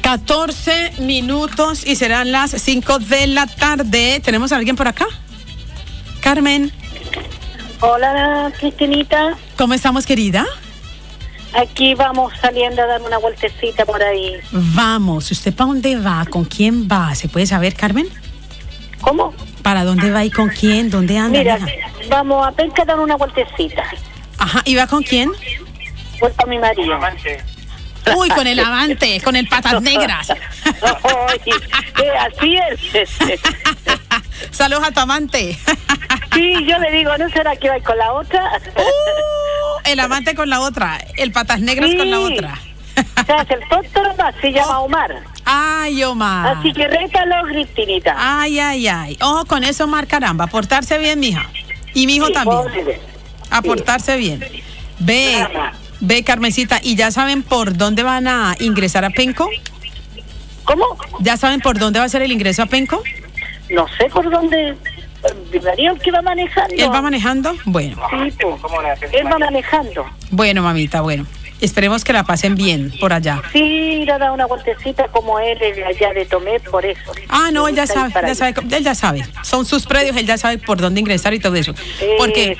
14 minutos y serán las 5 de la tarde. ¿Tenemos a alguien por acá? Carmen. Hola, Cristinita. ¿Cómo estamos, querida? Aquí vamos saliendo a dar una vueltecita por ahí. Vamos. ¿Usted para dónde va? ¿Con quién va? ¿Se puede saber, Carmen? ¿Cómo? ¿Para dónde va y con quién? ¿Dónde anda? Mira, hija? vamos a Penca a dar una vueltecita. Ajá, ¿y va con quién? Voy con mi marido. Uy, con el Avante, con el Patas Negras. Así es. Saludos a tu amante. Sí, yo le digo, ¿no será que va con la otra? El amante con la otra, el Patas Negras Sí. con la otra. Se hace el tonto nomás, se llama Omar. Ay, Omar. Así que rétalo, Cristinita. Ay. Ojo con eso, Omar, caramba. A portarse bien, mija. Y mi hijo Sí, también. pobre. A portarse bien. Ve, Carmencita, ¿y ya saben por dónde van a ingresar a Penco? ¿Cómo? ¿Ya saben por dónde va a ser el ingreso a Penco? No sé por dónde. ¿Darío el que va manejando? ¿Él va manejando? Bueno. Sí, pues. Él va manejando. Bueno, mamita, bueno. Esperemos que la pasen bien por allá. Sí, ir a dar una vueltecita como él es de allá de Tomé, por eso. Ah, no, él ya Le gusta ir sabe, para allá. él ya sabe. Son sus predios, él ya sabe por dónde ingresar y todo eso. Porque